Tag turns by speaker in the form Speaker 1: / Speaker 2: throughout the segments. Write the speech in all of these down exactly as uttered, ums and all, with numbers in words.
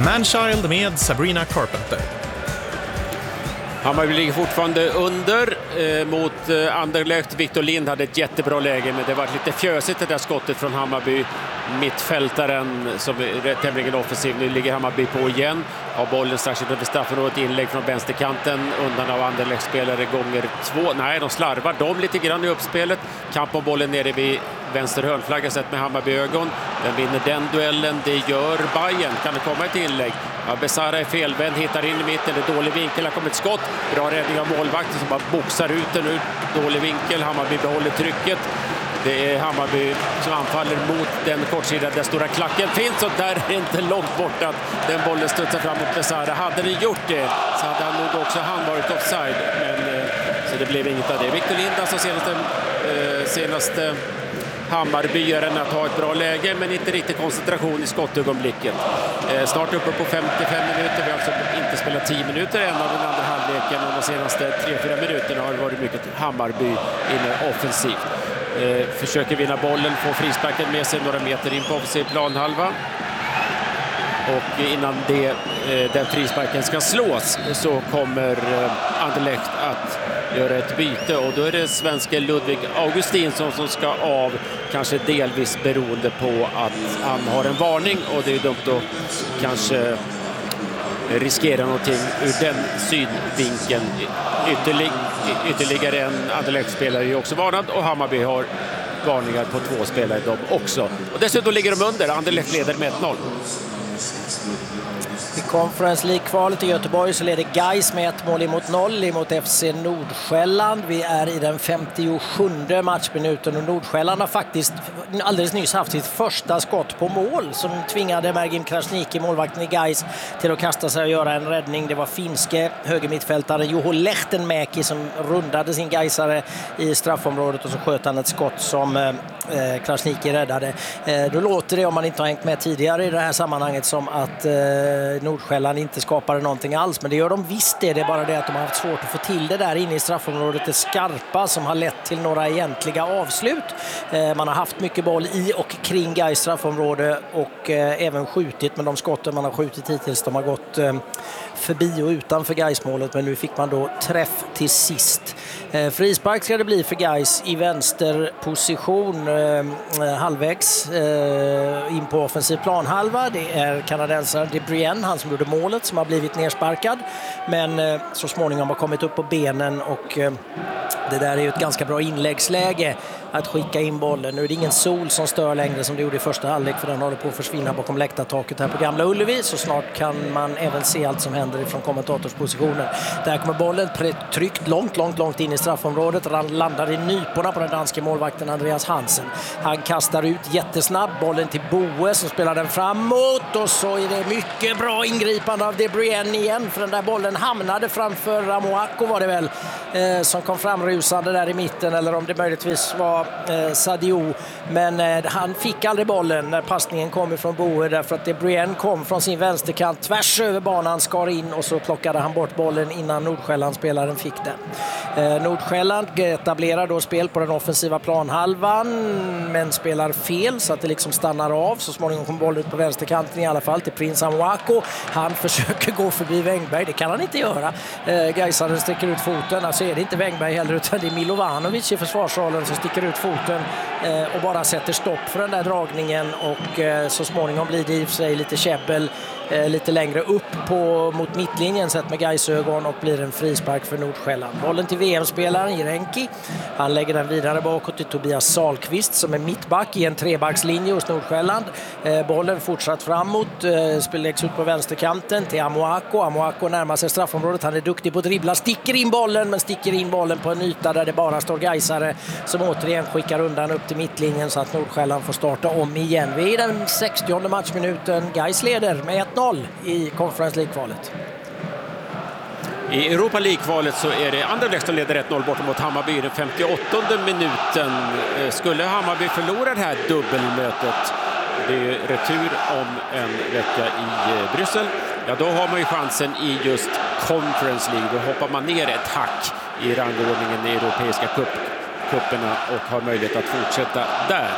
Speaker 1: Manchild med Sabrina Carpenter.
Speaker 2: Hammarby ligger fortfarande under eh, mot eh, Anderlecht. Victor Lind hade ett jättebra läge, men det var lite fjösigt det där skottet från Hammarby. Mittfältaren som är tämligen offensiv. Nu ligger Hammarby på igen. Har bollen strax utanför straffområdet. Inlägg från vänsterkanten. Undan av Anderlecht spelare gånger två. Nej, de slarvar. De lite grann i uppspelet. Kamp om bollen nere vid vänster hörnflagga sett med Hammarby-ögon. Den vinner den duellen. Det gör Bayern. Kan det komma ett inlägg? Ja, Besara är felvänd. Hittar in i mitten. Det är dålig vinkel. Har kommit skott. Bra räddning av målvakten som bara boxar ut den ur dålig vinkel. Hammarby behåller trycket. Det är Hammarby som anfaller mot den kortsida där stora klacken finns, och där är det inte långt bort att den bollen studsar fram mot Besara. Hade den gjort det så hade han nog också han varit offside, men så det blev inget av det. Victor Lind, alltså senaste, eh, senaste Hammarbyaren, att ha ett bra läge men inte riktigt koncentration i skottögonblicket. Eh, snart uppe på femtiofem minuter. Vi har alltså inte spelat tio minuter än av den andra halvleken, och de senaste tre fyra minuterna har det varit mycket Hammarby inne offensivt. Eh, försöker vinna bollen, få frisparken med sig några meter in på offensiv planhalva. Och innan det, eh, den frisparken ska slås så kommer eh, Anderlecht att göra ett byte, och då är det svenska Ludvig Augustinsson som ska av, kanske delvis beroende på att han har en varning, och det är dumt att kanske riskera någonting ur den synvinkeln. Ytterlig, ytterligare en Anderlecht-spelare är också varnad, och Hammarby har varningar på två spelare de också. Och dessutom ligger de under. Anderlecht leder med ett noll.
Speaker 3: I Conference League-kvalet i Göteborg så leder Gais med ett mål emot noll emot F C Nordsjälland. Vi är i den femtiosjunde matchminuten, och Nordsjälland har faktiskt alldeles nyss haft sitt första skott på mål som tvingade Mergim Krasniqi, målvakten i Gais, till att kasta sig och göra en räddning. Det var finske högermittfältaren Juho Lehtenmäki som rundade sin Gaisare i straffområdet, och så sköt han ett skott som eh, Krasniqi räddade. Eh, då låter det, om man inte har hängt med tidigare i det här sammanhanget, som att eh, Nordsjälland inte skapade någonting alls, men det gör de visst det. Det är bara det att de har haft svårt att få till det där inne i straffområdet, det skarpa som har lett till några egentliga avslut. Eh, man har haft mycket boll i och kring Gais straffområde, och eh, även skjutit, men de skotten man har skjutit hittills, de har gått eh, förbi och utanför Gais-målet, men nu fick man då träff till sist. Eh, frispark ska det bli för Gais i vänsterposition, eh, halvvägs eh, in på offensiv planhalva. Det är kanadensaren De Bruyne, han som gjorde målet, som har blivit nersparkad, men eh, så småningom har kommit upp på benen, och eh, det där är ju ett ganska bra inläggsläge att skicka in bollen. Nu är det ingen sol som stör längre som det gjorde i första halvlek, för den håller på att försvinna bakom läktartaket här på Gamla Ullevi, så snart kan man även se allt som händer från kommentatorspositionen. Där kommer bollen tryckt långt, långt, långt in i straffområdet. Han landar i nyporna på den danska målvakten Andreas Hansen. Han kastar ut jättesnabb bollen till Boe som spelar den framåt, och så är det mycket bra ingripande av De Bruyne igen, för den där bollen hamnade framför Amoako, var det väl, eh, som kom fram rusande där i mitten, eller om det möjligtvis var eh, Sadio, men eh, han fick aldrig bollen när passningen kom ifrån Boe, därför att De Bruyne kom från sin vänsterkant tvärs över banan, skar in, och så plockade han bort bollen innan Nordsjälland-spelaren fick den. Eh, Nordsjälland etablerar då spel på den offensiva planhalvan, men spelar fel så att det liksom stannar av. Så småningom kom bollen ut på vänsterkanten i alla fall till Prince Amoako. Han försöker gå förbi Wängberg, det kan han inte göra. Eh, Gaisaren sticker ut foten, alltså är det inte Wängberg heller, utan det är Milovanovic i försvarsrollen som sticker ut foten eh, och bara sätter stopp för den där dragningen, och eh, så småningom blir det i och för sig lite käbbel eh, lite längre upp på, mot mittlinjen sett med Gaisögon, och blir en frispark för Nordsjälland. Bollen till V M-spelaren Jirenki. Han lägger den vidare bakåt till Tobias Salkvist som är mittback i en trebackslinje hos Nordsjälland. Eh, bollen fortsatt framåt, eh, spelas ut på vänsterkanten till Amoako. Amoako närmar sig straffområdet, han är duktig på att dribbla, sticker in bollen, men sticker in bollen på en yta där det bara står Gaisare som återigen skickar undan upp till mittlinjen, så att Nordsjälland får starta om igen. Vi är i den sextionde matchminuten. Gais leder med ett noll i Conference League-kvalet.
Speaker 2: I Europa League-kvalet så är det Anderlecht som leder ett noll bort mot Hammarby i den femtioåttonde minuten. Skulle Hammarby förlora det här dubbelmötet, det är retur om en vecka i Bryssel, ja då har man ju chansen i just Conference League. Då hoppar man ner ett hack i rangordningen i europeiska cup, kupperna och har möjlighet att fortsätta där.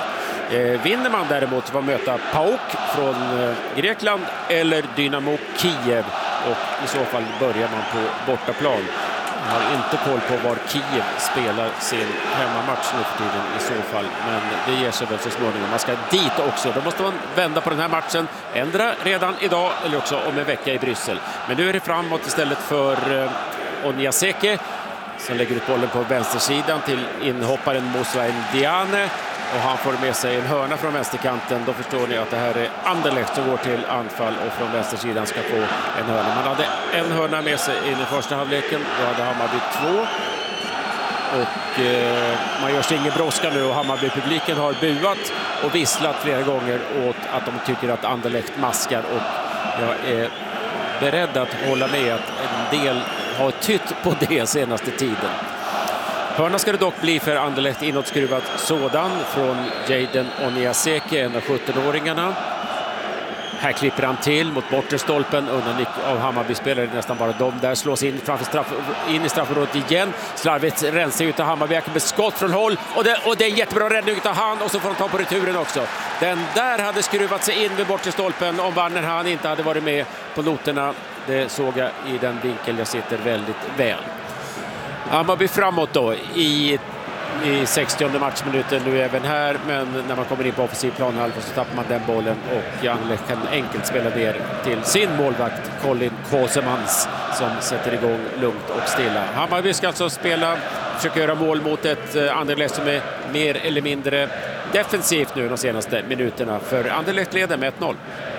Speaker 2: Eh, vinner man däremot får man möta PAOK från eh, Grekland eller Dynamo Kiev, och i så fall börjar man på bortaplan. Jag har inte koll på var Kiev spelar sin hemmamatch nu för tiden i så fall, men det ger sig väl så småningom. Man ska dit också. Då måste man vända på den här matchen, ändra redan idag eller också om en vecka i Bryssel. Men nu är det framåt istället för eh, Onyaseke som lägger ut bollen på vänstersidan till inhopparen Moussa Ndiane. Och han får med sig en hörna från vänsterkanten. Då förstår ni att det här är Anderlecht som går till anfall och från vänstersidan ska få en hörna. Man hade en hörna med sig in i första halvleken. Då hade Hammarby två. Och eh, man gör sig ingen brådska nu, och Hammarby-publiken har buat och visslat flera gånger åt att de tycker att Anderlecht maskar. Och jag är beredd att hålla med att en del har tytt på det senaste tiden. Hörna ska det dock bli för Anderlecht, inåtskruvat sådan från Jaden Onyaseke, en av sjutton-åringarna. Här klipper han till mot bortre stolpen, undan av Hammarby-spelare, nästan bara de där, slås in, framför straff, in i straffområdet igen. Slarvigt rensar ut av Hammarby med skott från håll, och det, och det är en jättebra räddning av han, och så får de ta på returen också. Den där hade skruvat sig in vid bortre stolpen om Warner han inte hade varit med på noterna. Det såg jag i den vinkel jag sitter väldigt väl. Hammarby framåt då i, i sextionde matchminuten nu även här, men när man kommer in på offensiv planhalva så tappar man den bollen, och Anderlecht kan enkelt spela ner till sin målvakt Colin Kosemans som sätter igång lugnt och stilla. Hammarby ska alltså spela, försöka göra mål mot ett Anderlecht som är mer eller mindre defensivt nu de senaste minuterna, för Anderlecht leder med ett noll.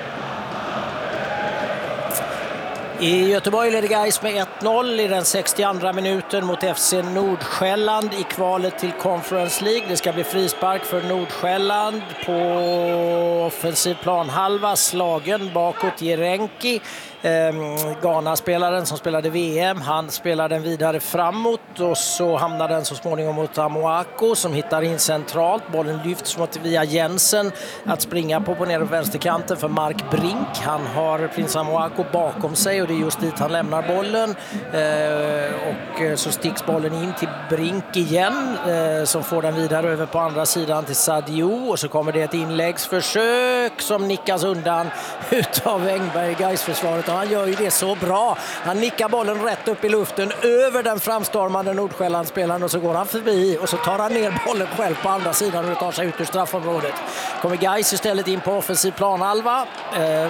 Speaker 3: I Göteborg leder Gais med ett noll i den sextioandra minuten mot F C Nordsjälland i kvalet till Conference League. Det ska bli frispark för Nordsjälland på offensiv planhalva, slagen bakåt Jerenki. Ghana-spelaren som spelade V M, han spelar den vidare framåt, och så hamnar den så småningom mot Amoako som hittar in centralt. Bollen lyfts mot via Jensen att springa på på nere på vänsterkanten för Mark Brink. Han har prins Amoako bakom sig, och det är just dit han lämnar bollen. Och så sticks bollen in till Brink igen, som får den vidare över på andra sidan till Sadio, och så kommer det ett inläggsförsök som nickas undan utav Engberg, Gais-försvaret. Han gör ju det så bra. Han nickar bollen rätt upp i luften över den framstormande Nordsjällandsspelaren, och så går han förbi och så tar han ner bollen själv på andra sidan och tar sig ut ur straffområdet. Kommer Gais istället in på offensiv planhalva. Eh,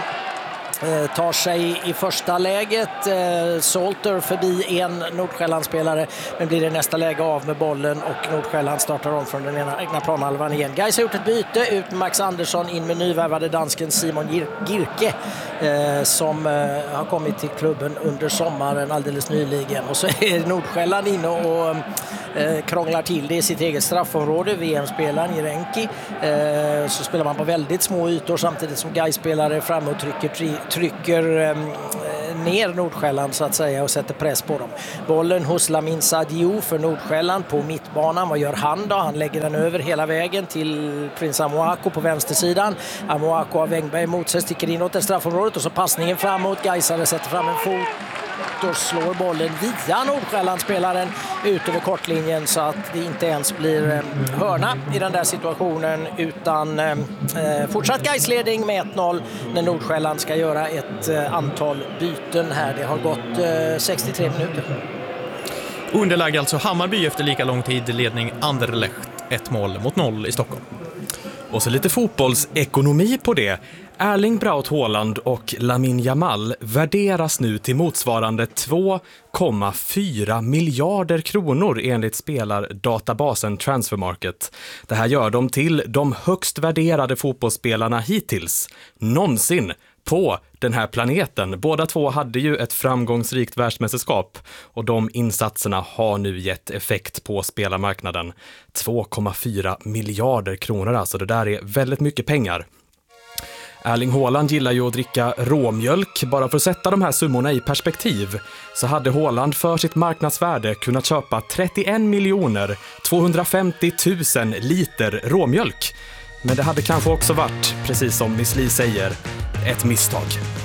Speaker 3: tar sig i första läget eh, Salter förbi en Nordsjällandsspelare, men blir det nästa läge av med bollen, och Nordsjälland startar om från den ena egna planhalvan igen. Gais har gjort ett byte, ut med Max Andersson, in med nyvärvade dansken Simon Gir- Girke eh, som eh, har kommit till klubben under sommaren alldeles nyligen, och så är Nordsjälland inne och eh, krånglar till det i sitt eget straffområde. V M-spelaren Jerenki, eh, så spelar man på väldigt små ytor samtidigt som Gais-spelare fram och trycker tri- trycker eh, ner Nordsjälland så att säga och sätter press på dem. Bollen hos Lamin Sadio för Nordsjälland på mittbanan. Vad gör han då? Han lägger den över hela vägen till prins Amoako på vänstersidan. Amoako av Engberg emot sig, sticker in åt det straffområdet, och så passningen framåt. Gaisare sätter fram en fot och slår bollen via Nordsjällandsspelaren ut över kortlinjen, så att det inte ens blir eh, hörna i den där situationen, utan eh, fortsatt Gaisledning med ett noll när Nordsjälland ska göra ett eh, antal byten här. Det har gått eh, sextiotre minuter.
Speaker 1: Underläge alltså Hammarby efter lika lång tid, ledning Anderlecht ett mål mot noll i Stockholm.
Speaker 4: Och så lite fotbollsekonomi på det. Erling Braut Haaland och Lamine Yamal värderas nu till motsvarande två komma fyra miljarder kronor enligt spelardatabasen Transfermarket. Det här gör dem till de högst värderade fotbollsspelarna hittills någonsin på den här planeten. Båda två hade ju ett framgångsrikt världsmästerskap, och de insatserna har nu gett effekt på spelarmarknaden. två komma fyra miljarder kronor, alltså det där är väldigt mycket pengar. Erling Haaland gillar ju att dricka råmjölk. Bara för att sätta de här summorna i perspektiv så hade Haaland för sitt marknadsvärde kunnat köpa trettioen miljoner tvåhundrafemtio tusen liter råmjölk. Men det hade kanske också varit, precis som Miss Li säger, ett misstag.